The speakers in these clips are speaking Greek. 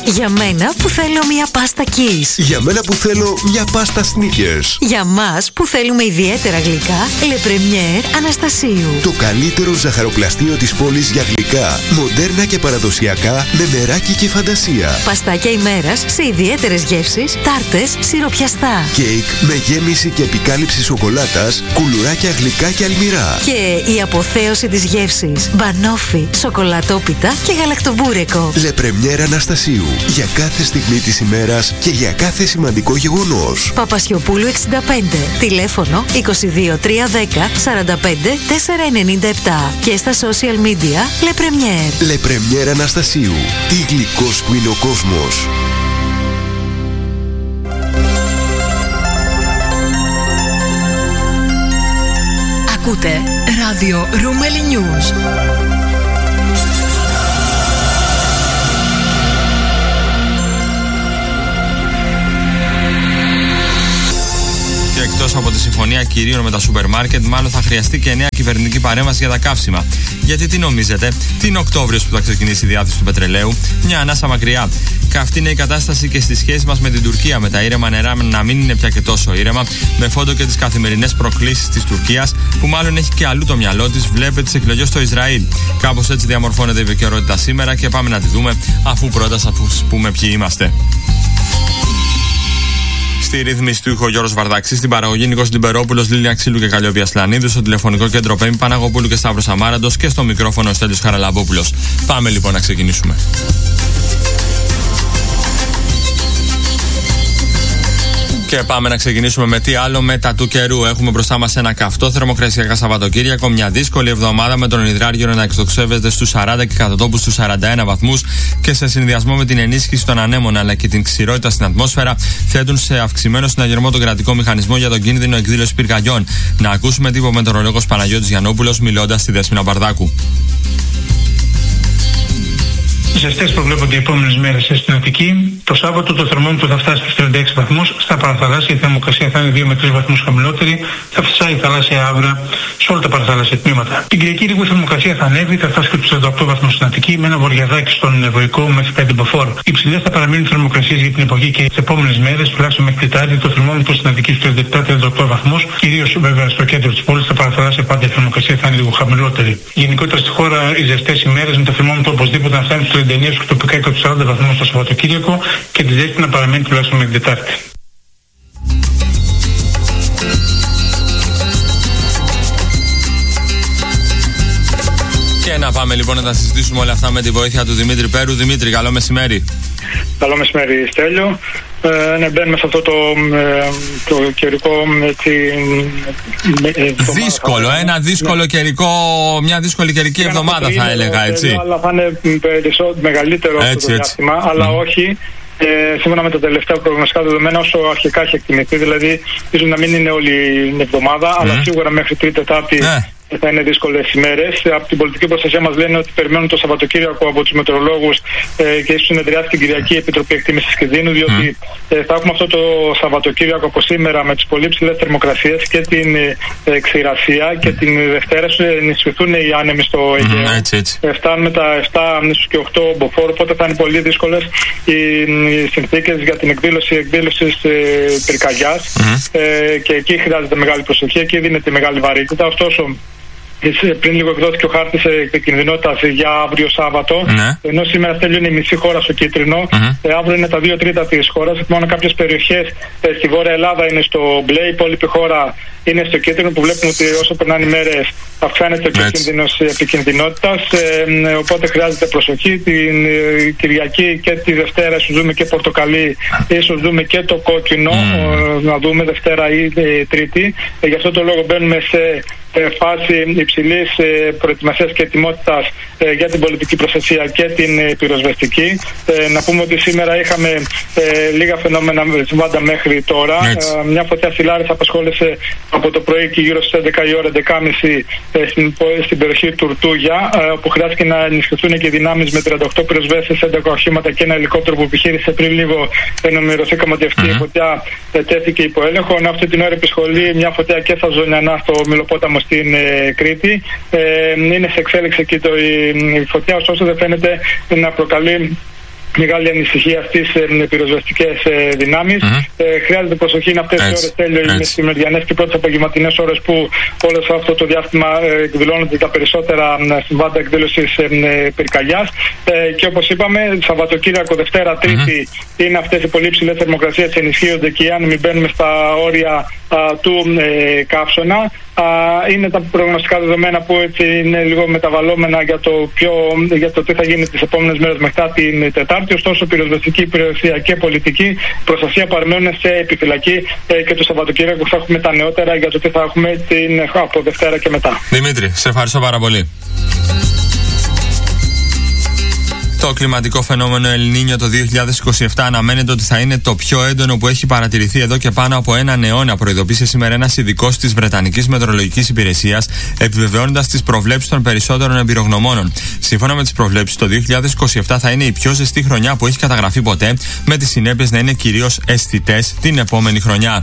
Για μένα που θέλω μια πάστα Kiss. Για μένα που θέλω μια πάστα Snickers. Για μας που θέλουμε ιδιαίτερα γλυκά, Le Premier Αναστασίου. Το καλύτερο ζαχαροπλαστείο της πόλης για γλυκά, μοντέρνα και παραδοσιακά, με μεράκι και φαντασία. Παστάκια ημέρας σε ιδιαίτερες γεύσεις, τάρτες, σιροπιαστά. Κέικ με γέμιση και επικάλυψη σοκολάτας, κουλουράκια γλυκά και αλμυρά. Και η αποθέωση της γεύσης, μπανόφι, σοκολατόπιτα και γαλακτομπούρεκο. Le Premier Αναστασίου. Για κάθε στιγμή της ημέρας και για κάθε σημαντικό γεγονός. Παπασιοπούλου 65. Τηλέφωνο 22 310 45 497. Και στα social media Le Premier. Le Premier Αναστασίου. Τι γλυκός που είναι ο κόσμος. Ακούτε ράδιο Ρούμελι News. Εκτός από τη συμφωνία κυρίων με τα σούπερ μάρκετ, μάλλον θα χρειαστεί και νέα κυβερνητική παρέμβαση για τα καύσιμα. Γιατί τι νομίζετε, τι είναι Οκτώβριος που θα ξεκινήσει η διάθεση του πετρελαίου? Μια ανάσα μακριά. Καυτή είναι η κατάσταση και στη σχέση μας με την Τουρκία, με τα ήρεμα νερά να μην είναι πια και τόσο ήρεμα, με φόντο και τις καθημερινές προκλήσεις της Τουρκίας, που μάλλον έχει και αλλού το μυαλό της, βλέπετε τις εκλογές στο Ισραήλ. Κάπως έτσι διαμορφώνεται η επικαιρότητα σήμερα και πάμε να τη δούμε, αφού πρώτα σας πούμε ποιοι είμαστε. Στη ρύθμιση του ήχου Γιώργος Βαρδαξής, στην παραγωγή Νίκος Λιμπερόπουλος, Λίλια Ξύλου και Καλλιόπη Ασλανίδου, στο τηλεφωνικό κέντρο Πέμπη Παναγοπούλου και Σταύρος Αμάραντος και στο μικρόφωνο Στέλιος Χαραλαμπόπουλος. Πάμε λοιπόν να ξεκινήσουμε. Και πάμε να ξεκινήσουμε με τι άλλο, με τα του καιρού. Έχουμε μπροστά μας ένα καυτό θερμοκρασιακά Σαββατοκύριακο, μια δύσκολη εβδομάδα με τον υδράργυρο να εξοξεύεται στους 40 και κατά τόπους στους 41 βαθμούς και σε συνδυασμό με την ενίσχυση των ανέμων αλλά και την ξηρότητα στην ατμόσφαιρα θέτουν σε αυξημένο συναγερμό τον κρατικό μηχανισμό για τον κίνδυνο εκδήλωση πυρκαγιών. Να ακούσουμε τι είπε ο μετεωρολόγος Παναγιώτης Γιαννόπουλος μιλώντας στη Δέσποινα Μπαρδάκου. Ζεστές προβλέπονται οι επόμενες μέρες στην Αττική. Το Σάββατο το θερμόμετρο θα φτάσει στους 36 βαθμούς. Στα παραθαλάσσια η θερμοκρασία θα είναι 2 με 3 βαθμούς χαμηλότερη. Θα φυσάει η θαλάσσια άβρα σε όλα τα παραθαλάσσια τμήματα. Την Κυριακή λίγο η θερμοκρασία θα ανέβει, θα φτάσει και τους 38 βαθμούς στην Αττική με ένα βοριαδάκι στον Ευρωϊκό μέχρι 5 μποφόρ. Οι ψηλές θα παραμείνουν θερμοκρασίες για την εποχή και τις επόμενες μέρες, τουλάχιστον μέχρι Τετάρτη. Το θερμόμετρο στην Αττική στους 37-38 βαθμούς. Κυρίως βέβαια στο κέντρο της πόλης, στα παραθαλάσσια πάντα η θερμοκρασία θα είναι λίγο χαμηλότερη. Γενικότερα στη χώρα οι ζεστές ημέρες με το θερμόμετρο οπωσδήποτε να φτάνει στους 39 τοπικά και τους 40 βαθμούς το Σαββατοκύριακο και τη ζέστη να παραμένει τουλάχιστον μέχρι Τετάρτη. Και να πάμε λοιπόν να τα συζητήσουμε όλα αυτά με τη βοήθεια του Δημήτρη Πέρου. Δημήτρη, καλό μεσημέρι. Καλό μεσημέρι, Στέλιο. Ναι, μπαίνουμε σε αυτό το καιρικό δύσκολο, ένα δύσκολο καιρικό, μια δύσκολη καιρική εβδομάδα θα έλεγα, έτσι. Αλλά θα είναι μεγαλύτερο αυτό το διάστημα, αλλά όχι. Σύμφωνα με τα τελευταία προγνωστικά δεδομένα, όσο αρχικά έχει εκτιμηθεί, δηλαδή ίσως να μην είναι όλη η εβδομάδα, αλλά σίγουρα μέχρι Τρίτη-Τετάρτη θα είναι δύσκολες ημέρες. Από την πολιτική προστασία μας λένε ότι περιμένουν το Σαββατοκύριακο από τους μετεωρολόγους και ίσως συνεδριάσει την Κυριακή Επιτροπή Εκτίμησης Κινδύνου, διότι θα έχουμε αυτό το Σαββατοκύριακο από σήμερα με τις πολύ ψηλές θερμοκρασίες και την ξηρασία και την Δευτέρα ενισχυθούν οι άνεμοι στο Αιγαίο. Φτάνουμε τα 7 και 8 μποφόρ, οπότε θα είναι πολύ δύσκολες οι συνθήκες για την εκδήλωση πυρκαγιάς και εκεί χρειάζεται μεγάλη προσοχή, εκεί δίνεται μεγάλη βαρύτητα. Ωστόσο, πριν λίγο εκδόθηκε ο χάρτης επικινδυνότητας για αύριο Σάββατο. Ενώ σήμερα στέλνει η μισή χώρα στο κίτρινο. Αύριο είναι τα 2 τρίτα της χώρας. Μόνο κάποιες περιοχές στη Βόρεια Ελλάδα είναι στο μπλε. Η υπόλοιπη χώρα είναι στο κίτρινο, που βλέπουμε ότι όσο περνάνε οι μέρες αυξάνεται και ο κίνδυνος επικινδυνότητας. Οπότε χρειάζεται προσοχή. Την Κυριακή και τη Δευτέρα ίσως δούμε και πορτοκαλί, ίσως δούμε και το κόκκινο. Να δούμε Δευτέρα ή Τρίτη. Γι' αυτό το λόγο μπαίνουμε σε φάση υψηλής προετοιμασίας και ετοιμότητας για την πολιτική προστασία και την πυροσβεστική. Να πούμε ότι σήμερα είχαμε λίγα φαινόμενα συμβάντα μέχρι τώρα. Μια φωτιά στη Λάρισα απασχόλησε από το πρωί και γύρω στις 11 η ώρα, 11.30 στην περιοχή Τουρτούγια, όπου χρειάστηκε να ενισχυθούν και δυνάμεις με 38 πυροσβέστες, 11 οχήματα και ένα ελικόπτερο που επιχείρησε πριν λίγο. Ενημερωθήκαμε ότι αυτή η φωτιά τέθηκε υπό έλεγχο. Αυτή την ώρα επισχολεί μια φωτιά και στα Ζωνιανά, στο Μελοπόταμο στην Κρήτη. Είναι σε εξέλιξη εκεί η φωτιά, ωστόσο δεν φαίνεται να προκαλεί μεγάλη ανησυχία στις πυροσβεστικές δυνάμεις. Χρειάζεται προσοχή, είναι αυτές οι ώρες, τέλειο, οι μεσημεριανές και πρώτες απογευματινές ώρες που όλο αυτό το διάστημα εκδηλώνονται τα περισσότερα συμβάντα εκδήλωσης πυρκαγιάς. Και όπως είπαμε, Σαββατοκύριακο, Δευτέρα, Τρίτη είναι αυτές οι πολύ ψηλές θερμοκρασίες, ενισχύονται και οι άνεμοι μπαίνουμε στα όρια του καύσωνα. Είναι τα προγνωστικά δεδομένα που έτσι είναι λίγο μεταβαλλόμενα για το τι θα γίνει τις επόμενες μέρες μετά την Τετάρτη. Ωστόσο, πυροσβεστική, υπηρεσία και πολιτική προστασία παραμένουν σε επιφυλακή και το Σαββατοκύριακο θα έχουμε τα νεότερα για το τι θα έχουμε από Δευτέρα και μετά. Δημήτρη, σε ευχαριστώ πάρα πολύ. Το κλιματικό φαινόμενο El Niño το 2027 αναμένεται ότι θα είναι το πιο έντονο που έχει παρατηρηθεί εδώ και πάνω από έναν αιώνα, προειδοποίησε σήμερα ένας ειδικός της Βρετανικής Μετεωρολογικής Υπηρεσίας, επιβεβαιώνοντας τις προβλέψεις των περισσότερων εμπειρογνωμόνων. Σύμφωνα με τις προβλέψεις, το 2027 θα είναι η πιο ζεστή χρονιά που έχει καταγραφεί ποτέ, με τις συνέπειες να είναι κυρίως αισθητές την επόμενη χρονιά.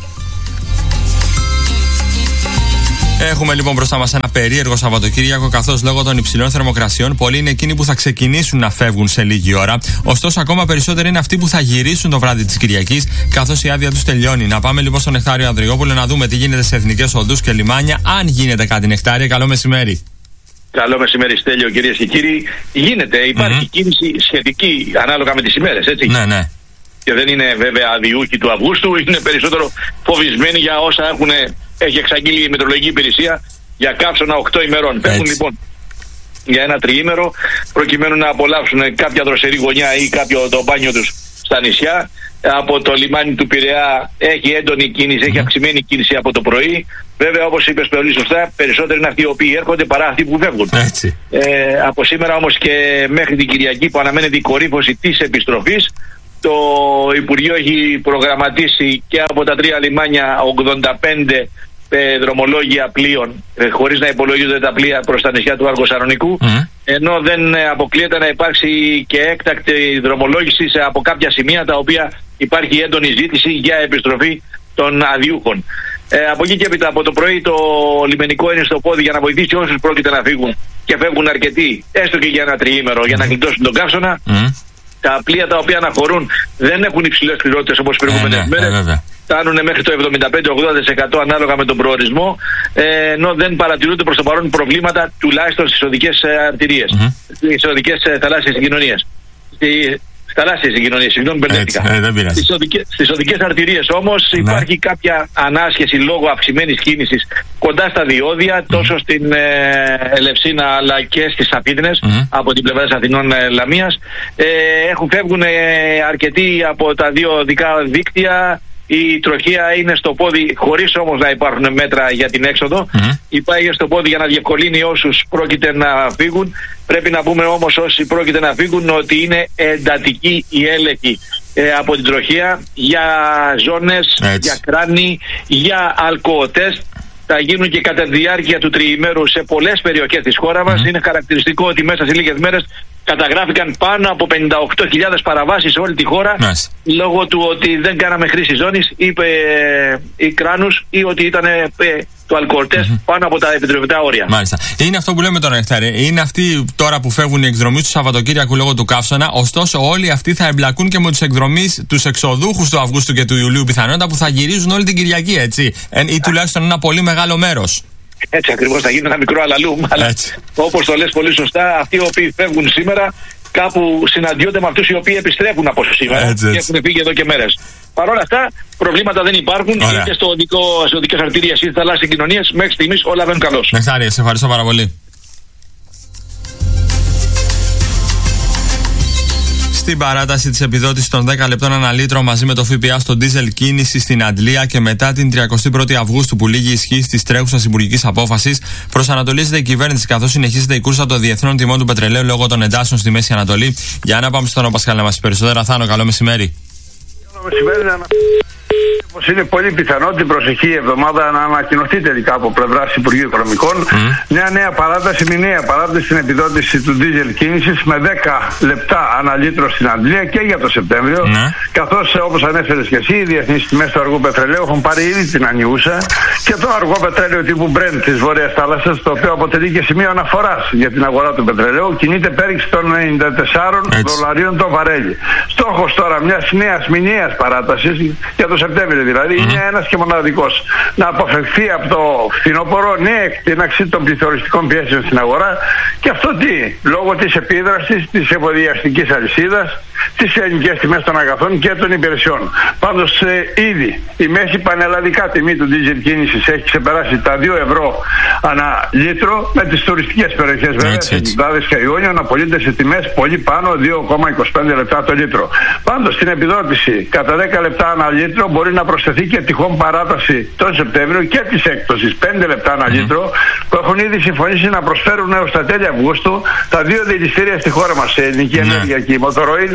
Έχουμε λοιπόν μπροστά μας ένα περίεργο Σαββατοκύριακο, καθώς λόγω των υψηλών θερμοκρασιών πολλοί είναι εκείνοι που θα ξεκινήσουν να φεύγουν σε λίγη ώρα. Ωστόσο, ακόμα περισσότεροι είναι αυτοί που θα γυρίσουν το βράδυ της Κυριακής, καθώς η άδεια τους τελειώνει. Να πάμε λοιπόν στον Νεκτάριο Ανδριόπουλο να δούμε τι γίνεται σε εθνικές οδούς και λιμάνια, αν γίνεται κάτι. Νεκτάριε, καλό μεσημέρι. Καλό μεσημέρι, Στέλιο, κυρίες και κύριοι. Γίνεται, υπάρχει κίνηση σχετική ανάλογα με τις ημέρες, έτσι. Ναι. Και δεν είναι βέβαια αδιούχοι του Αυγούστου, είναι περισσότερο φοβισμένοι για όσα έχει εξαγγείλει η Μετεωρολογική Υπηρεσία για καύσωνα 8 ημερών. Φεύγουν λοιπόν για ένα τριήμερο προκειμένου να απολαύσουν κάποια δροσερή γωνιά ή κάποιο το μπάνιο τους στα νησιά. Από το λιμάνι του Πειραιά έχει έντονη κίνηση, έχει αυξημένη κίνηση από το πρωί. Βέβαια, όπως είπες πολύ σωστά, περισσότεροι είναι αυτοί οι οποίοι έρχονται παρά αυτοί που φεύγουν. Από σήμερα όμως και μέχρι την Κυριακή που αναμένεται η κορύφωση της επιστροφής, το Υπουργείο έχει προγραμματίσει και από τα 3 λιμάνια 85 δρομολόγια πλοίων, χωρίς να υπολογίζονται τα πλοία προς τα νησιά του Αργοσαρονικού, ενώ δεν αποκλείεται να υπάρξει και έκτακτη δρομολόγηση από κάποια σημεία τα οποία υπάρχει έντονη ζήτηση για επιστροφή των αδιούχων. Από εκεί και έπειτα, από το πρωί, το λιμενικό είναι στο πόδι για να βοηθήσει όσους πρόκειται να φύγουν και φεύγουν αρκετοί, έστω και για ένα τριήμερο, για να γλιτώσουν τον καύσωνα. Τα πλοία τα οποία αναχωρούν δεν έχουν υψηλές πληρότητες όπως προηγούμενες μέρες. Φτάνουν μέχρι το 75-80% ανάλογα με τον προορισμό, ενώ δεν παρατηρούνται προς το παρόν προβλήματα τουλάχιστον στις οδικές αρτηρίες, στις οδικές θαλάσσιες συγκοινωνίες. Θαλάσσιες συγκοινωνίες, συγγνώμη, μπερδεύτηκα. Στις οδικές αρτηρίες όμως υπάρχει κάποια ανάσχεση λόγω αυξημένης κίνησης κοντά στα διόδια, τόσο στην Ελευσίνα αλλά και στις Αφίδνες, από την πλευρά της Αθηνών Λαμίας. Φεύγουν αρκετοί από τα δύο οδικά δίκτυα. Η τροχία είναι στο πόδι, χωρίς όμως να υπάρχουν μέτρα για την έξοδο. Υπάρχει στο πόδι για να διευκολύνει όσους πρόκειται να φύγουν. Πρέπει να πούμε όμως όσοι πρόκειται να φύγουν ότι είναι εντατική η έλεγχη από την τροχία για ζώνες, για κράνη, για αλκοοτέστ. Θα γίνουν και κατά τη διάρκεια του τριημέρου σε πολλές περιοχές της χώρας μας. Είναι χαρακτηριστικό ότι μέσα σε λίγες μέρες καταγράφηκαν πάνω από 58.000 παραβάσεις σε όλη τη χώρα, λόγω του ότι δεν κάναμε χρήση ζώνης ή κράνους ή ότι ήταν το αλκοολτές πάνω από τα επιτρεπτά όρια. Μάλιστα. Είναι αυτό που λέμε τώρα, Νεκτάρη. Είναι αυτοί τώρα που φεύγουν οι εκδρομείς του Σαββατοκύριακου λόγω του καύσωνα. Ωστόσο, όλοι αυτοί θα εμπλακούν και με τους εκδρομείς, τους εξοδούχους του Αυγούστου και του Ιουλίου, πιθανότατα, που θα γυρίζουν όλη την Κυριακή, έτσι. Ή τουλάχιστον ένα πολύ μεγάλο μέρος. Έτσι ακριβώς, θα γίνει ένα μικρό αλαλούμ. Αλλά όπως το λες πολύ σωστά, αυτοί οι οποίοι φεύγουν σήμερα κάπου συναντιόνται με αυτούς οι οποίοι επιστρέφουν από σήμερα και έχουν φύγει εδώ και μέρες. Παρ' όλα αυτά, προβλήματα δεν υπάρχουν. Είτε σε οδικές αρτηρίες είτε θαλάσσιες κοινωνίες. Μέχρι στιγμής όλα βαίνουν καλώς. Νεκτάρη, σε ευχαριστώ πάρα πολύ. Στην παράταση της επιδότησης των 10 λεπτών ανά λίτρο μαζί με το ΦΠΑ στο ντίζελ κίνηση στην Αντλία και μετά την 31η Αυγούστου που λήγει η ισχύ της τρέχουσας υπουργικής απόφασης, προσανατολίζεται η κυβέρνηση καθώς συνεχίζεται η κούρσα των διεθνών τιμών του πετρελαίου λόγω των εντάσεων στη Μέση Ανατολή. Για να πάμε στον Πασχάλη να μας πει περισσότερα. Θάνο, καλό μεσημέρι. Καλό μεσημέρι. Είναι πολύ πιθανό την προσεχή εβδομάδα να ανακοινωθεί τελικά από πλευράς Υπουργείου Οικονομικών μια νέα παράταση, μηνιαία παράταση στην επιδότηση του ντίζελ κίνησης με 10 λεπτά ανά λίτρο στην Αγγλία και για το Σεπτέμβριο. Καθώς, όπως ανέφερες και εσύ, οι διεθνείς τιμές του αργού πετρελαίου έχουν πάρει ήδη την ανιούσα και το αργό πετρέλαιο τύπου Brent της Βόρειας Θάλασσας, το οποίο αποτελεί και σημείο αναφοράς για την αγορά του πετρελαίου, κινείται πέριξ των $94 το βαρέλι. Στόχος τώρα μιας νέας μηνιαίας παράτασης για το Σεπτέμβριο δηλαδή είναι ένας και μοναδικός. Να αποφευθεί από το φθινόπωρο νέα εκτείναξη των πληθωριστικών πιέσεων στην αγορά, και αυτό λόγω της επίδρασης της εφοδιαστικής αλυσίδας, τις ελληνικές τιμές των αγαθών και των υπηρεσιών. Πάντως ήδη η μέση πανελλαδικά τιμή του ντίζελ κίνησης έχει ξεπεράσει τα 2 ευρώ ανά λίτρο, με τις τουριστικές περιοχές βέβαια, σε Κιντάδες και Ιόνιο, να πωλείται σε τιμές πολύ πάνω, 2,25 λεπτά το λίτρο. Πάντως στην επιδότηση κατά 10 λεπτά ανά λίτρο μπορεί να προσθεθεί και τυχόν παράταση τον Σεπτέμβριο και της έκπτωσης 5 λεπτά ανά λίτρο, που έχουν ήδη συμφωνήσει να προσφέρουν έως τα τέλη Αυγούστου τα 2 δηληστήρια στη χώρα μας, σε Ελληνική Ενέργεια και η Μοτοροίλ,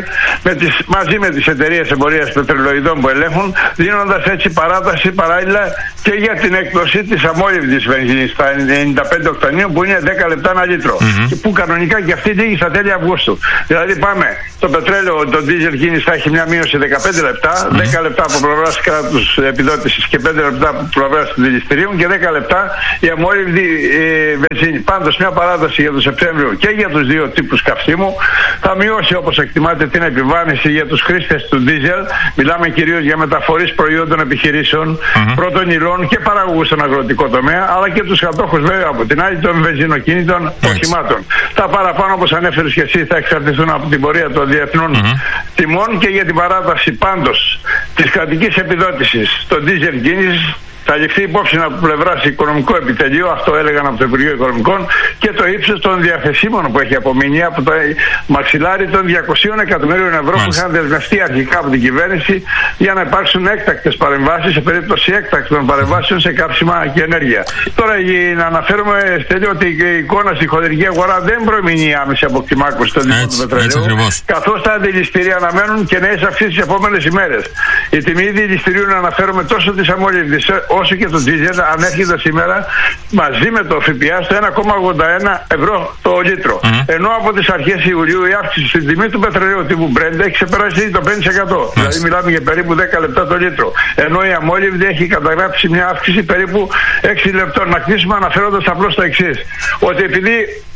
μαζί με τις εταιρείες εμπορίας πετρελοειδών που ελέγχουν, δίνοντας έτσι παράταση παράλληλα και για την έκπτωση της αμόλυβδης βενζίνης στα 95 οκτανίων, που είναι 10 λεπτά ένα λίτρο, και που κανονικά και αυτή λήγει στα τέλη Αυγούστου. Δηλαδή πάμε, το πετρέλαιο, το ντίζελ κίνηση θα έχει μια μείωση 15 λεπτά, 10 λεπτά από πλευράς κράτους επιδότησης και 5 λεπτά από πλευράς δηληστηρίων και 10 λεπτά η αμόλυβδη βενζίνη. Πάντως μια παράταση για το Σεπτέμβριο και για τους δύο τύπους καυσίμου θα μειώσει, όπως εκτιμάται, την επιβάρυνση για τους χρήστες του ντίζελ. Μιλάμε κυρίως για μεταφορείς προϊόντων επιχειρήσεων, πρώτων υλών και παραγωγούς στον αγροτικό τομέα, αλλά και τους κατόχους βέβαια από την άλλη των βενζινοκίνητων οχημάτων. Τα παραπάνω, όπως ανέφερες και εσύ, θα εξαρτηθούν από την πορεία των διεθνών τιμών, και για την παράταση πάντως της κρατικής επιδότησης των ντίζελ κίνησης θα ληφθεί υπόψη από πλευράς οικονομικού επιτελείου, αυτό έλεγαν από το Υπουργείο Οικονομικών, και το ύψος των διαθεσίμων που έχει απομείνει από το μαξιλάρι των 200 εκατομμύριων ευρώ που είχαν δεσμευτεί αρχικά από την κυβέρνηση για να υπάρξουν έκτακτες παρεμβάσεις σε περίπτωση έκτακτων παρεμβάσεων σε καύσιμα και ενέργεια. Τώρα να αναφέρουμε, Στέλιο, ότι η εικόνα στη χοντρική αγορά δεν προμηνεί άμεση αποκτημάκωση των τιμών του πετρελαίου, καθώς τα δηληστήρια αναμένουν και νέες αυξήσεις τις επόμενες ημέρες. Η τιμή δηληστηρίου, να αναφέρουμε, τόσο της αμόλυβδης όσο και το ντίζελ, ανέρχεται σήμερα μαζί με το ΦΠΑ στο 1,81 ευρώ το λίτρο. Ενώ από τις αρχές Ιουλίου η αύξηση στην τιμή του πετρελαίου τύπου Brent έχει ξεπεράσει το 5%. Δηλαδή μιλάμε για περίπου 10 λεπτά το λίτρο. Ενώ η αμόλυβδη έχει καταγράψει μια αύξηση περίπου 6 λεπτών. Να κλείσουμε αναφέροντας απλώς το εξής, ότι επειδή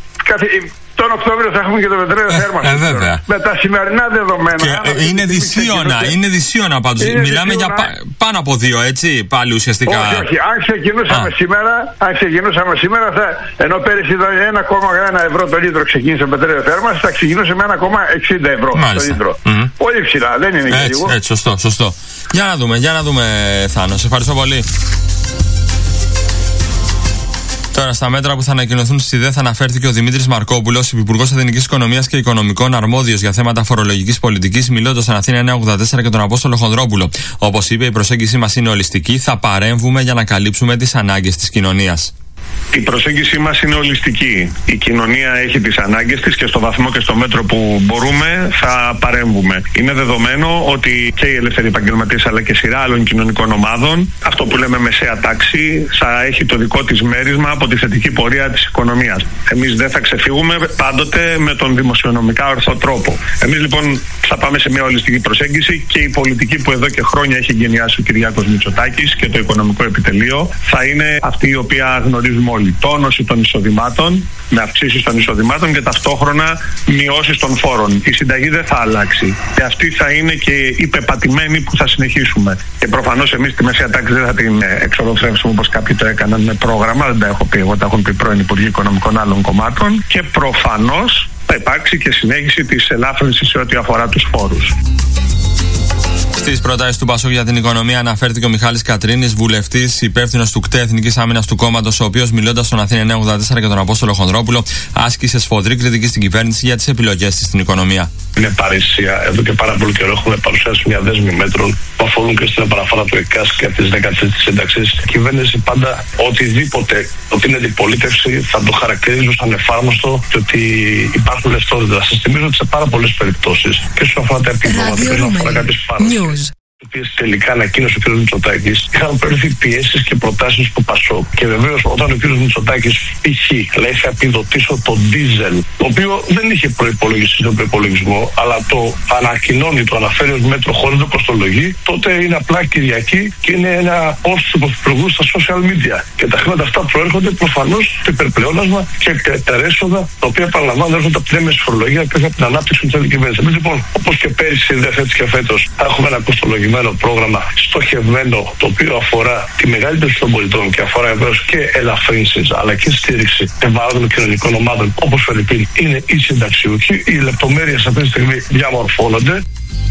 τον Οκτώβριο θα έχουμε και το πετρέλαιο θέρμανσης. Με τα σημερινά δεδομένα. Είναι δυσίωνα πάντως. Μιλάμε για πάνω από 2, έτσι, πάλι ουσιαστικά. Όχι. Αν ξεκινούσαμε σήμερα, ενώ πέρυσι ήταν 1,1 ευρώ το λίτρο ξεκίνησε πετρέλαιο θέρμανσης, θα ξεκινούσε με 1,60 ευρώ το λίτρο. Πολύ ψηλά, δεν είναι και λίγο. Έτσι, σωστό. Για να δούμε, Θάνο. Σε ευχαριστώ πολύ. Τώρα, στα μέτρα που θα ανακοινωθούν στη ΔΕΘ αναφέρθηκε ο Δημήτρης Μαρκόπουλος, Υπουργός Εθνικής Οικονομίας και Οικονομικών, αρμόδιος για θέματα φορολογικής πολιτικής, μιλώντας στην Αθήνα 984 και τον Απόστολο Χονδρόπουλο. Όπως είπε, η προσέγγιση μας είναι ολιστική. Θα παρέμβουμε για να καλύψουμε τις ανάγκες της κοινωνίας. Η προσέγγιση μας είναι ολιστική. Η κοινωνία έχει τις ανάγκες της και στο βαθμό και στο μέτρο που μπορούμε θα παρέμβουμε. Είναι δεδομένο ότι και οι ελεύθεροι επαγγελματίες αλλά και σειρά άλλων κοινωνικών ομάδων, αυτό που λέμε μεσαία τάξη, θα έχει το δικό της μέρισμα από τη θετική πορεία της οικονομίας. Εμείς δεν θα ξεφύγουμε πάντοτε με τον δημοσιονομικά ορθό τρόπο. Εμείς λοιπόν θα πάμε σε μια ολιστική προσέγγιση και η πολιτική που εδώ και χρόνια έχει εγκαινιάσει ο Κυριάκος Μητσοτάκης και το οικονομικό επιτελείο θα είναι αυτή η οποία γνωρίζουμε όλοι. Τόνωση των εισοδημάτων, με αυξήσεις των εισοδημάτων και ταυτόχρονα μειώσεις των φόρων. Η συνταγή δεν θα αλλάξει. Και αυτή θα είναι και η πεπατημένη που θα συνεχίσουμε. Και προφανώς εμείς τη μεσαία τάξη δεν θα την εξοδοθρεύσουμε όπως κάποιοι το έκαναν με πρόγραμμα. Δεν τα έχω πει εγώ, τα έχουν πει πρώην Υπουργοί Οικονομικών άλλων κομμάτων. Και προφανώς θα υπάρξει και συνέχιση της ελάφρυνσης σε ό,τι αφορά τους φόρους. Στις προτάσεις του Πασόκ για την οικονομία αναφέρθηκε ο Μιχάλης Κατρίνης, βουλευτής υπεύθυνος του ΚΤΕ Εθνικής Άμυνας του κόμματος, ο οποίος μιλώντας στον Αθήνα 984 και τον Απόστολο Χονδρόπουλο άσκησε σφοδρή κριτική στην κυβέρνηση για τις επιλογές της στην οικονομία. Είναι παρήσια. Εδώ και πάρα πολύ καιρό έχουμε παρουσιάσει μια δέσμη μέτρων που αφορούν και στην επαναφορά του ΕΚΑΣ και τη 10η σύνταξη. Η κυβέρνηση πάντα οτιδήποτε ότι είναι αντιπολίτευση θα το χαρακτηρίζουν σαν εφάρμοστο και ότι υπάρχουν λεφτότητα. Σας θυμίζω ότι σε πάρα πολλές περιπτώσεις και όσον αφορά τα επιδόματα και όσον αφορά κάποιες παροχές. οποίες τελικά ανακοίνωσε ο κ. Μητσοτάκης, είχαν προέρθει πιέσεις και προτάσεις του ΠΑΣΟΚ. Και βεβαίως όταν ο κ. Μητσοτάκης π.χ. λέει θα επιδοτήσω το ντίζελ, το οποίο δεν είχε προϋπολογιστεί στον προϋπολογισμό, αλλά το ανακοινώνει, το αναφέρει ως μέτρο χωρίς το κοστολογεί, τότε είναι απλά Κυριακή και είναι ένα post του Πρωθυπουργού στα social media. Και τα χρήματα αυτά προέρχονται προφανώς στο υπερπλεόνασμα και τα έσοδα, τα οποία παραλαμβάνουν έρχονται από την έμεση φορολογία και από την ανάπτυξη της κυβέρνησης. Εμείς λοιπόν, όπως και πέρυσι, δεν έτσι και φέτος, θα έχουμε ένα κοστολογημένο πρόγραμμα στοχευμένο, το οποίο αφορά τη μεγαλύτερη των πολιτών και αφορά βεβαίως και ελαφρύνσεις αλλά και στήριξη ευάλωτων κοινωνικών ομάδων, όπως φερειπίν είναι οι συνταξιούχοι. Οι λεπτομέρειες αυτή τη στιγμή διαμορφώνονται.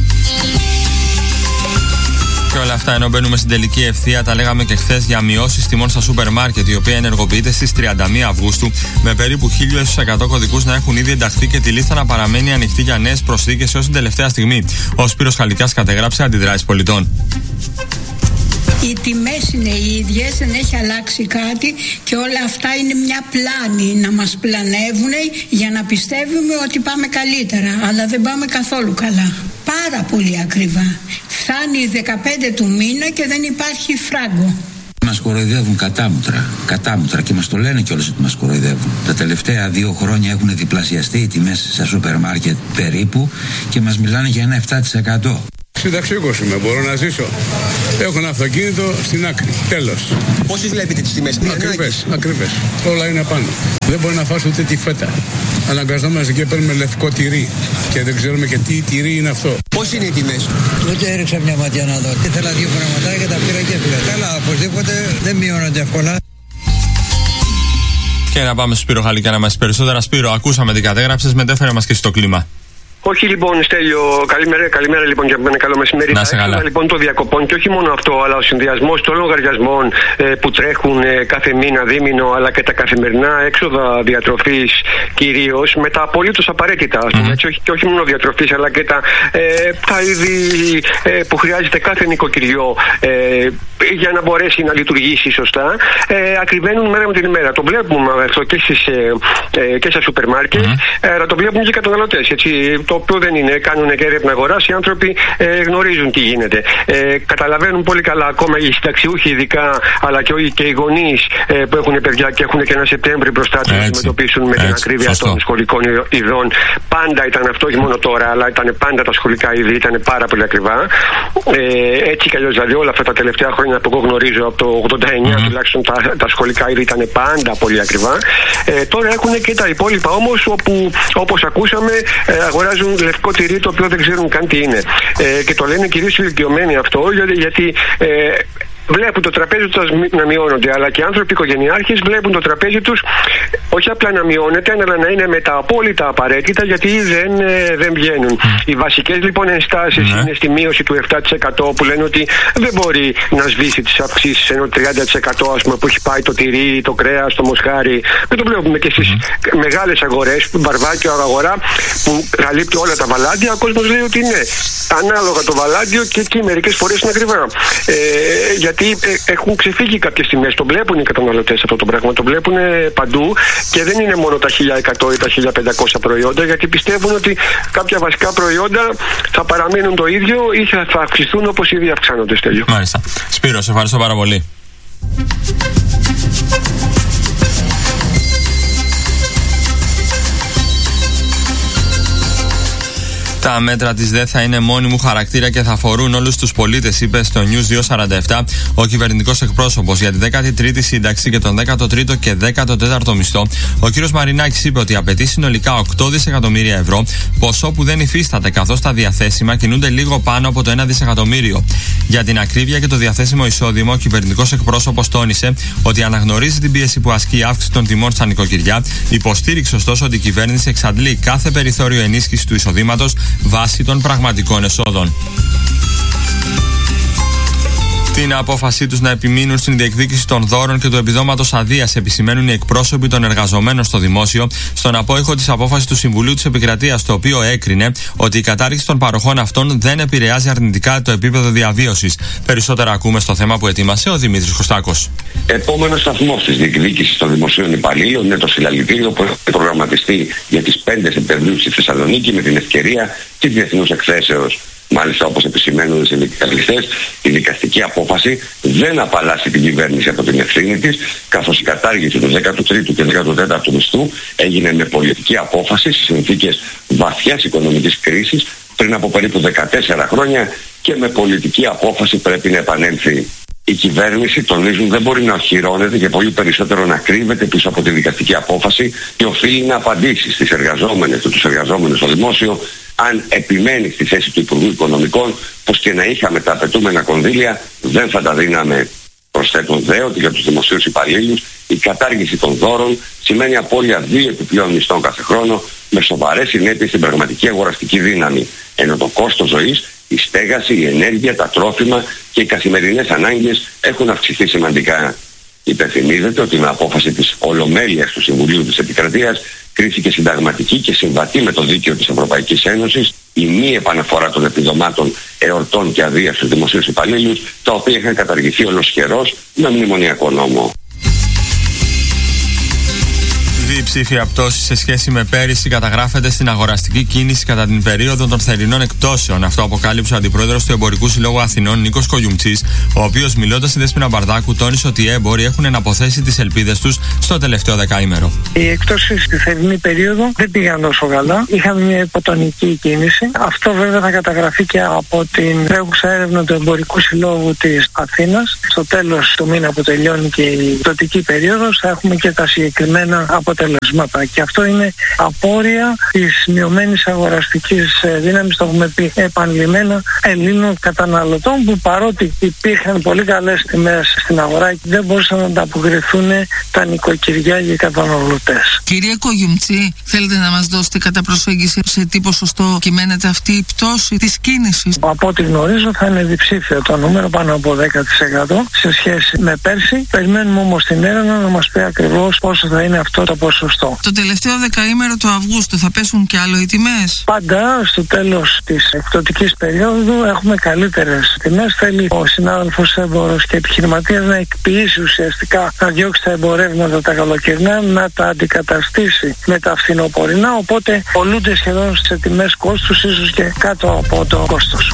Και όλα αυτά ενώ μπαίνουμε στην τελική ευθεία, τα λέγαμε και χθες για μειώσεις τιμών στα σούπερ μάρκετ, η οποία ενεργοποιείται στις 31 Αυγούστου, με περίπου 1.100 κωδικούς να έχουν ήδη ενταχθεί και τη λίστα να παραμένει ανοιχτή για νέες προσθήκες έως την τελευταία στιγμή. Ο Σπύρος Χαλικιάς κατεγράψε αντιδράσεις πολιτών. Οι τιμές είναι οι ίδιες, δεν έχει αλλάξει κάτι και όλα αυτά είναι μια πλάνη να μας πλανεύουν για να πιστεύουμε ότι πάμε καλύτερα, αλλά δεν πάμε καθόλου καλά. Πάρα πολύ ακριβά. Φτάνει 15 του μήνα και δεν υπάρχει φράγκο. Μας κοροϊδεύουν κατάμουτρα και μας το λένε κιόλας ότι μας κοροϊδεύουν. Τα τελευταία 2 χρόνια έχουν διπλασιαστεί οι τιμές στα σούπερ μάρκετ περίπου και μας μιλάνε για ένα 7%. Συνταξιούχος είμαι, μπορώ να ζήσω. Έχω ένα αυτοκίνητο στην άκρη. Τέλος. Πόσες βλέπετε τις τιμές? Ακριβές. Όλα είναι πάνω. Δεν μπορεί να φας ούτε τη φέτα. Αναγκαζόμαστε και παίρνουμε λευκό τυρί. Και δεν ξέρουμε και τι τυρί είναι αυτό. Πώς είναι οι τιμές? Ούτε έριξα μια ματιά να δω. Ήθελα 2 πραγματάκια και τα πήρα και έφυγα. Καλά, οπωσδήποτε δεν μειώνονται εύκολα. Και να πάμε στο Σπύρο Χαλικιά να μας περισσότερα. Σπύρο, ακούσαμε τι κατέγραψες, μετέφερε μας και στο κλίμα. Όχι λοιπόν, Στέλιο, καλημέρα λοιπόν και ένα καλό μεσημέρι. Να σε καλά. Λοιπόν των διακοπών και όχι μόνο αυτό, αλλά ο συνδυασμός των λογαριασμών που τρέχουν κάθε μήνα, δίμηνο, αλλά και τα καθημερινά έξοδα διατροφής κυρίως, με τα απολύτως απαραίτητα, και όχι μόνο διατροφής, αλλά και τα είδη που χρειάζεται κάθε νοικοκυριό για να μπορέσει να λειτουργήσει σωστά, ακριβένουν μέρα με την ημέρα. Το βλέπουμε αυτό και στα σούπερ μάρκετ, αλλά το βλέπουν και οι καταναλωτές. Το οποίο δεν είναι, κάνουν και έρευνα αγοράς, οι άνθρωποι γνωρίζουν τι γίνεται. Καταλαβαίνουν πολύ καλά ακόμα οι συνταξιούχοι ειδικά, αλλά και οι γονείς που έχουν παιδιά και έχουν και ένα Σεπτέμβρη μπροστά τους να αντιμετωπίσουν με την ακρίβεια των σχολικών ειδών. Πάντα ήταν αυτό, όχι μόνο τώρα, αλλά ήταν πάντα τα σχολικά είδη, ήταν πάρα πολύ ακριβά. Έτσι κι αλλιώς δηλαδή όλα αυτά τα τελευταία χρόνια που εγώ γνωρίζω, από το 89 τουλάχιστον τα σχολικά είδη ήταν πάντα πολύ ακριβά. Τώρα έχουν και τα υπόλοιπα όμως, όπου όπως ακούσαμε αγοράζουν λευκό τυρί το οποίο δεν ξέρουν καν τι είναι. Και το λένε κυρίως οι ηλικιωμένοι αυτό, γιατί βλέπουν το τραπέζι τους να μειώνονται, αλλά και οι άνθρωποι οικογενειάρχες βλέπουν το τραπέζι τους όχι απλά να μειώνεται, αλλά να είναι με τα απόλυτα απαραίτητα, γιατί δεν βγαίνουν. Οι βασικές λοιπόν ενστάσεις είναι στη μείωση του 7% που λένε ότι δεν μπορεί να σβήσει τις αυξήσεις, ενώ 30% ας πούμε, που έχει πάει το τυρί, το κρέας, το μοσχάρι. Δεν το βλέπουμε και στις μεγάλες αγορές, μπαρβάκιο αγορά που καλύπτει όλα τα βαλάντια. Ο κόσμος λέει ότι ναι, ανάλογα το βαλάντιο και εκεί μερικές φορές είναι ακριβά. Γιατί έχουν ξεφύγει κάποιες τιμές. Το βλέπουν οι καταναλωτές αυτό το πράγμα. Το βλέπουν παντού και δεν είναι μόνο τα 1.100 ή τα 1.500 προϊόντα, γιατί πιστεύουν ότι κάποια βασικά προϊόντα θα παραμείνουν το ίδιο ή θα αυξηθούν όπως ήδη αυξάνονται. Στέλιο. Μάλιστα. Σπύρο, σε ευχαριστώ πάρα πολύ. Τα μέτρα της ΔΕ θα είναι μόνιμου χαρακτήρα και θα αφορούν όλους τους πολίτες, είπε στο News 247 ο κυβερνητικός εκπρόσωπος για την 13η σύνταξη και τον 13ο και 14ο μισθό. Ο κ. Μαρινάκης είπε ότι απαιτεί συνολικά 8 δισεκατομμύρια ευρώ, ποσό που δεν υφίσταται καθώς τα διαθέσιμα κινούνται λίγο πάνω από το 1 δισεκατομμύριο. Για την ακρίβεια και το διαθέσιμο εισόδημα, ο κυβερνητικός εκπρόσωπος τόνισε ότι αναγνωρίζει την πίεση που ασκεί η αύξηση των τιμών στα νοικοκυριά, υποστήριξε ωστόσο ότι η κυβέρνηση εξαντλεί κάθε περιθώριο ενίσχυσης του εισοδήματος βάσει των πραγματικών εσόδων. Την απόφασή τους να επιμείνουν στην διεκδίκηση των δώρων και του επιδόματος αδείας επισημαίνουν οι εκπρόσωποι των εργαζομένων στο δημόσιο στον απόϊχο της απόφασης του Συμβουλίου της Επικρατείας, το οποίο έκρινε ότι η κατάργηση των παροχών αυτών δεν επηρεάζει αρνητικά το επίπεδο διαβίωσης. Περισσότερα ακούμε στο θέμα που ετοίμασε ο Δημήτρης Κωστάκος. Επόμενος σταθμός της διεκδίκησης των δημοσίων υπαλλήλων είναι το συλλαλητήριο που έχει προγραμματιστεί για τις 5 Σεπτεμβρίου στη Θεσσαλονίκη με την ευκαιρία της Διεθνούς Εκθέσεως. Μάλιστα, όπως επισημαίνουν οι συνδικαλιστές, η δικαστική απόφαση δεν απαλλάσσει την κυβέρνηση από την ευθύνη της, καθώς η κατάργηση του 13ου και 14ου μισθού έγινε με πολιτική απόφαση στις συνθήκες βαθιάς οικονομικής κρίσης πριν από περίπου 14 χρόνια και με πολιτική απόφαση πρέπει να επανέλθει. Η κυβέρνηση, τονίζουν, δεν μπορεί να οχυρώνεται και πολύ περισσότερο να κρύβεται πίσω από τη δικαστική απόφαση και οφείλει να απαντήσει στις εργαζόμενες και τους εργαζόμενους στο δημόσιο, αν επιμένει στη θέση του Υπουργού Οικονομικών πως και να είχαμε τα απαιτούμενα κονδύλια δεν θα τα δίναμε. Προσθέτουν δε ότι για τους δημοσίους υπαλλήλους η κατάργηση των δώρων σημαίνει απώλεια 2 επιπλέον μισθών κάθε χρόνο με σοβαρές συνέπειες στην πραγματική αγοραστική δύναμη, ενώ το κόστος ζωής, η στέγαση, η ενέργεια, τα τρόφιμα και οι καθημερινές ανάγκες έχουν αυξηθεί σημαντικά. Υπενθυμίζεται ότι με απόφαση της Ολομέλειας του Συμβουλίου της Επικρατείας κρίθηκε συνταγματική και συμβατή με το δίκαιο της Ευρωπαϊκής Ένωσης η μη επαναφορά των επιδομάτων εορτών και αδείας στους δημοσίους υπαλλήλους, τα οποία είχαν καταργηθεί ολοσχερός με μνημονιακό νόμο. Διψήφια πτώση σε σχέση με πέρυσι καταγράφεται στην αγοραστική κίνηση κατά την περίοδο των θερινών εκπτώσεων. Αυτό αποκάλυψε ο αντιπρόεδρος του Εμπορικού Συλλόγου Αθηνών, Νίκος Κογιουμτσής, ο οποίος μιλώντας στη Δέσποινα Μπαρδάκου τόνισε ότι οι έμποροι έχουν αναποθέσει τις ελπίδες τους στο τελευταίο δεκαήμερο. Οι εκπτώσεις στη θερινή περίοδο δεν πήγαν τόσο καλά. Είχαμε μια υποτονική κίνηση. Αυτό βέβαια θα καταγραφεί και από την τρέχουσα έρευνα του Εμπορικού Συλλόγου της Αθήνας. Στο τέλος του μήνα που τελειώνει και η πτωτική περίοδος θα έχουμε και τα συγκεκριμένα αποτελέσματα. Και αυτό είναι απόρρια της μειωμένης αγοραστικής δύναμης, το έχουμε πει επανειλημμένα, Ελλήνων καταναλωτών που παρότι υπήρχαν πολύ καλές τιμές στην αγορά δεν μπορούσαν να ανταποκριθούν τα νοικοκυριά και οι καταναλωτές. Κύριε Κογιουμτσή, θέλετε να μας δώσετε κατά προσέγγιση σε τι ποσοστό κυμαίνεται αυτή η πτώση της κίνησης? Από ό,τι γνωρίζω θα είναι διψήφιο το νούμερο, πάνω από 10% σε σχέση με πέρσι. Περιμένουμε όμως την έρευνα να μας πει ακριβώς πόσο θα είναι αυτό το ποσοστό. Το τελευταίο δεκαήμερο του Αυγούστου θα πέσουν κι άλλο οι τιμές? Πάντα στο τέλος της εκπτωτικής περίοδου έχουμε καλύτερες τιμές. Θέλει ο συνάδελφος έμπορος και επιχειρηματίας να εκποιήσει ουσιαστικά, να διώξει τα εμπορεύματα τα καλοκαιρινά, να τα αντικαταστήσει με τα φθινοπορεινά, οπότε πολλούνται σχεδόν σε τιμές κόστους, ίσως και κάτω από το κόστος.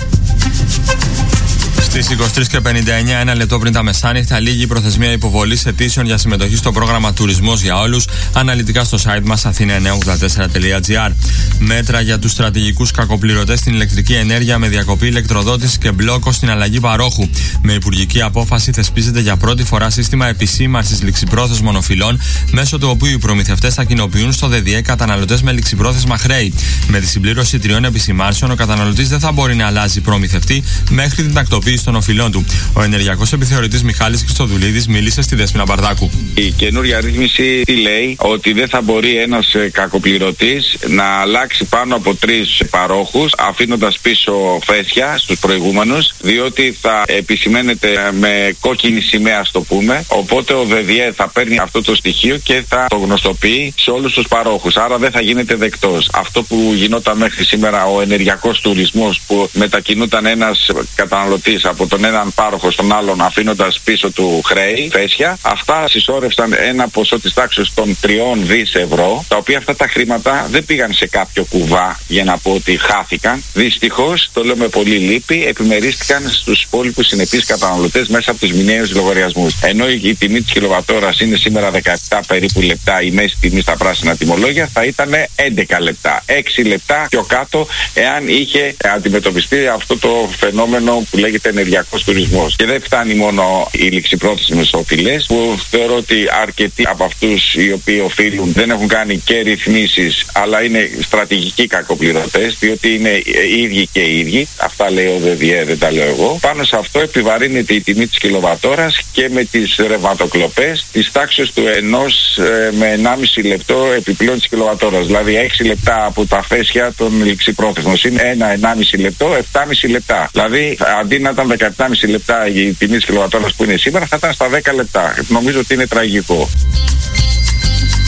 Στις 23:59, ένα λεπτό πριν τα μεσάνυχτα, λήγει η προθεσμία υποβολής αιτήσεων για συμμετοχή στο πρόγραμμα Τουρισμός για Όλους, αναλυτικά στο site μας athena984.gr. Μέτρα για τους στρατηγικούς κακοπληρωτές στην ηλεκτρική ενέργεια με διακοπή ηλεκτροδότηση και μπλόκο στην αλλαγή παρόχου. Με υπουργική απόφαση θεσπίζεται για πρώτη φορά σύστημα επισήμανσης ληξιπρόθεσμων οφειλών, μέσω του οποίου οι προμηθευτές θα κοινοποιούν στο ΔΔΕ καταναλωτές με ληξιπρόθεσμα χρέη. Με τη συμπλήρωση 3 επισημάνσεων, ο καταναλωτής δεν θα μπορεί να αλλάζει προμηθευτή μέχρι την τακτοποίηση των οφειλών του. Ο ενεργειακός επιθεωρητής Μιχάλης Χριστοδουλίδης μίλησε στη Δέσποινα Μπαρδάκου. Η καινούρια ρύθμιση τι λέει? Ότι δεν θα μπορεί ένας κακοπληρωτής να αλλάξει πάνω από 3 παρόχους αφήνοντας πίσω φέσια στους προηγούμενους, διότι θα επισημαίνεται με κόκκινη σημαία, το πούμε. Οπότε ο ΔΔΕ θα παίρνει αυτό το στοιχείο και θα το γνωστοποιεί σε όλους τους παρόχους. Άρα δεν θα γίνεται δεκτός. Αυτό που γινόταν μέχρι σήμερα, ο ενεργειακός τουρισμός, που μετακινούταν ένας καταναλωτής από τον έναν πάροχο στον άλλον αφήνοντας πίσω του χρέη, φέσια, αυτά συσσόρευσαν ένα ποσό της τάξης των 3 δις ευρώ, τα οποία αυτά τα χρήματα δεν πήγαν σε κάποιο κουβά για να πω ότι χάθηκαν. Δυστυχώς, το λέω με πολύ λύπη, επιμερίστηκαν στους υπόλοιπους συνεπείς καταναλωτές μέσα από τους μηνιαίους λογαριασμούς. Ενώ η τιμή της κιλοβατόρας είναι σήμερα 17 περίπου λεπτά, η μέση τιμή στα πράσινα τιμολόγια θα ήταν 11 λεπτά. 6 λεπτά πιο κάτω, εάν είχε αντιμετωπιστεί αυτό το φαινόμενο που λέγεται ενεργειακός τουρισμός. Και δεν φτάνει μόνο οι ληξιπρόθεσμες οφειλές, που θεωρώ ότι αρκετοί από αυτούς οι οποίοι οφείλουν δεν έχουν κάνει και ρυθμίσεις, αλλά είναι στρατηγικοί κακοπληρωτές, διότι είναι οι ίδιοι και οι ίδιοι. Αυτά λέει ο ΔΔΕ, δεν τα λέω εγώ. Πάνω σε αυτό επιβαρύνεται η τιμή της κιλοβατόρας και με τις ρευματοκλοπές της τάξης του 1 με 1,5 λεπτό επιπλέον της κιλοβατόρας. Δηλαδή 6 λεπτά από τα φέσια των ληξιπρόθεσμων. Είναι 1,5 λεπτό, 7,5 λεπτά. Δηλαδή αντί να ήταν 17,5 λεπτά η τιμή της κιλοβατόρας που είναι σήμερα, θα ήταν στα 10 λεπτά. Νομίζω ότι είναι τραγικό.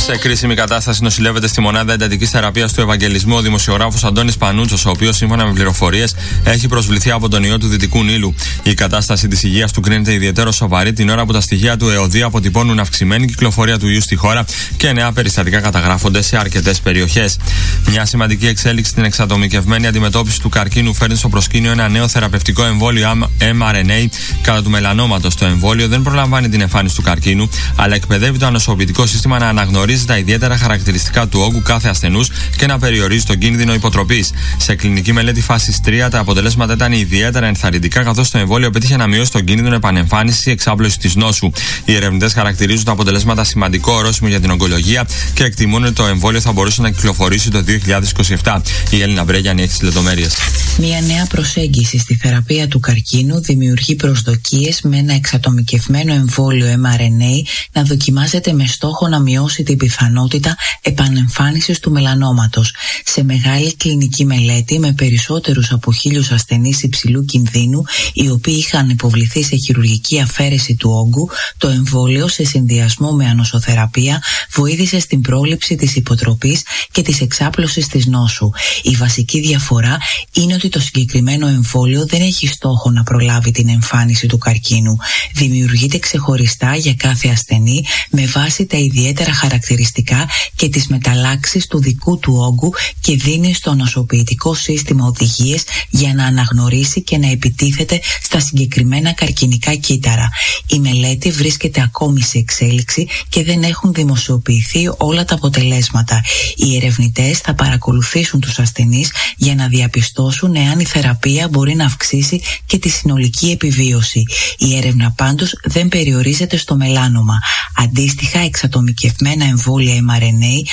Σε κρίσιμη κατάσταση νοσηλεύεται στη μονάδα εντατικής θεραπείας του Ευαγγελισμού ο δημοσιογράφος Αντώνης Πανούτσος, ο οποίος σύμφωνα με πληροφορίες έχει προσβληθεί από τον ιό του Δυτικού Νείλου. Η κατάσταση της υγείας του κρίνεται ιδιαίτερο σοβαρή την ώρα που τα στοιχεία του ΕΟΔΗ αποτυπώνουν αυξημένη κυκλοφορία του ιού στη χώρα και νέα περιστατικά καταγράφονται σε αρκετές περιοχές. Μια σημαντική εξέλιξη στην εξατομικευμένη αντιμετώπιση του καρκίνου φέρνει στο προσκήνιο ένα νέο θεραπευτικό εμβόλιο mRNA κατά του μελανόματος. Το εμβόλιο δεν προλαμβάνει την εμφάνιση του καρκίνου, αλλά εκπαιδεύει το ανοσοποιητικό σύστημα να αναγνωρίζει τα ιδιαίτερα χαρακτηριστικά του όγκου κάθε ασθενούς και να περιορίζει τον κίνδυνο υποτροπής. Σε κλινική μελέτη φάσης 3, τα αποτελέσματα ήταν ιδιαίτερα ενθαρρυντικά, καθώς το εμβόλιο πέτυχε να μειώσει τον κίνδυνο επανεμφάνισης ή εξάπλωσης της νόσου. Οι ερευνητές χαρακτηρίζουν τα αποτελέσματα σημαντικό ορόσημο για την ογκολογία και εκτιμούν ότι το εμβόλιο θα μπορούσε να κυκλοφορήσει το 2027. Η Έλληνα Μπρέγιανη έχει τις λεπτομέρειες. Μια νέα προσέγγιση στη θεραπεία του καρκίνου δημιουργεί προσδοκίες με ένα εξατομικευμένο εμβόλιο mRNA να δοκιμάζεται με στόχο να μειώσει την πιθανότητα επανεμφάνισης του μελανόματος. Σε μεγάλη κλινική μελέτη με περισσότερους από 1.000 ασθενείς υψηλού κινδύνου, οι οποίοι είχαν υποβληθεί σε χειρουργική αφαίρεση του όγκου, το εμβόλιο σε συνδυασμό με ανοσοθεραπεία βοήθησε στην πρόληψη της υποτροπής και της εξάπλωσης της νόσου. Η βασική διαφορά είναι ότι το συγκεκριμένο εμβόλιο δεν έχει στόχο να προλάβει την εμφάνιση του καρκίνου. Δημιουργείται ξεχωριστά για κάθε ασθενή με βάση τα ιδιαίτερα χαρακτηριστικά και τις μεταλλάξεις του δικού του όγκου και δίνει στο νοσοποιητικό σύστημα οδηγίες για να αναγνωρίσει και να επιτίθεται στα συγκεκριμένα καρκινικά κύτταρα. Η μελέτη βρίσκεται ακόμη σε εξέλιξη και δεν έχουν δημοσιοποιηθεί όλα τα αποτελέσματα. Οι ερευνητές θα παρακολουθήσουν τους ασθενείς για να διαπιστώσουν εάν η θεραπεία μπορεί να αυξήσει και τη συνολική επιβίωση. Η έρευνα πάντως δεν περιορίζεται στο μελάνομα. Αντίστοιχα, εξατομικευμένα εμβόλια mRNA